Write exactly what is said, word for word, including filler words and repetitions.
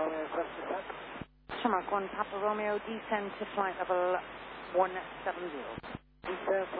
Romeo, first descent. Shamrock one, Papa Romeo, descend to flight level one seven zero. Descend